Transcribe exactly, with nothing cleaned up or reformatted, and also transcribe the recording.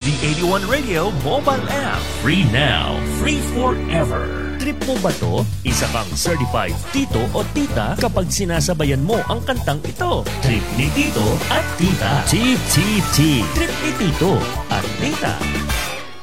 D eighty-one Radio mobile app. Free now, free forever. Trip mo ba to? Isa kang certified tito o tita kapag sinasabayan mo ang kantang ito. Trip ni Tito at Tita. T T T. Trip ni Tito at Tita.